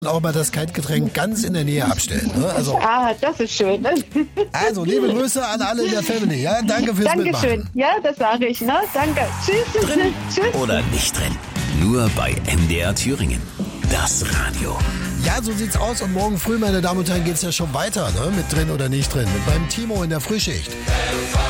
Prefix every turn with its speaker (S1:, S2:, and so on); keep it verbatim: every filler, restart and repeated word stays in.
S1: auch mal das Kaltgetränk ganz in der Nähe abstellen. Ne? Also,
S2: Ah, das ist schön. Ne?
S1: also, liebe Grüße an alle in der Family. Ja, danke fürs
S2: Dankeschön.
S1: Mitmachen.
S2: Ja, das sage ich. Ne? Danke. Tschüss.
S3: Drin
S2: Tschüss.
S3: oder nicht drin? Nur bei M D R Thüringen. Das Radio.
S1: Ja, so sieht's aus. Und morgen früh, meine Damen und Herren, geht's ja schon weiter. Ne? Mit drin oder nicht drin. Mit meinem Timo in der Frühschicht.